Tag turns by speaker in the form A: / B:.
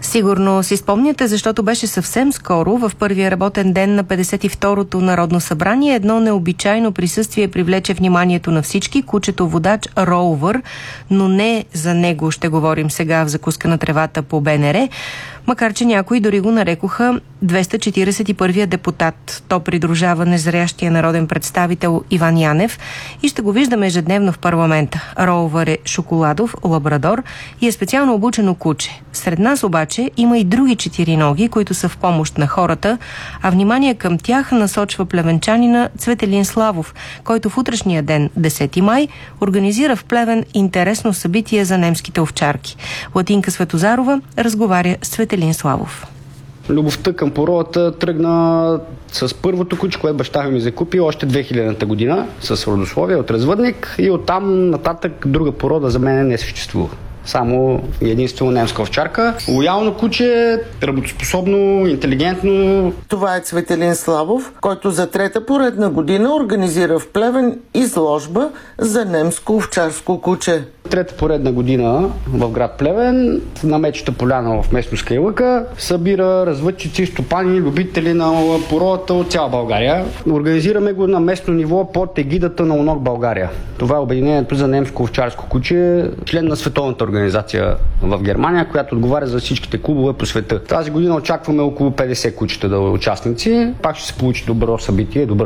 A: Сигурно си спомняте, защото беше съвсем скоро, в първия работен ден на 52-то Народно събрание, едно необичайно присъствие привлече вниманието на всички. Кучето водач Роувър, но не за него ще говорим сега в Закуска на тревата по БНР, макар че някои дори го нарекоха 241-я депутат. То придружава незрящия народен представител Иван Янев и ще го виждаме ежедневно в парламента. Роувър е шоколадов лабрадор и е специално обучено куче. Сред нас обаче има и други четириноги, които са в помощ на хората, а внимание към тях насочва плевенчанина Цветелин Славов, който в утрешния ден, 10 май, организира в Плевен интересно събитие за немските овчарки. Латинка Светозарова разговаря с Цветелин Славов.
B: Любовта към породата тръгна с първото куче, което баща ми закупи още 2000-та година с родословие от развъдник, и оттам нататък друга порода за мен не съществува. Само единствено немска овчарка. Лоялно куче, работоспособно, интелигентно.
C: Това е Цветелин Славов, който за трета поредна година организира в Плевен изложба за немско овчарско куче.
B: Трета поредна година в град Плевен, на Мечета поляна в местност Кайлъка, събира развъдчици, стопани, любители на породата от цяла България. Организираме го на местно ниво под егидата на УНОК България. Това е Обединението за немско овчарско куче, член на Световната организация в Германия, която отговаря за всичките клубове по света. Тази година очакваме около 50 кучета да участници. Пак ще се получи добро събитие, добър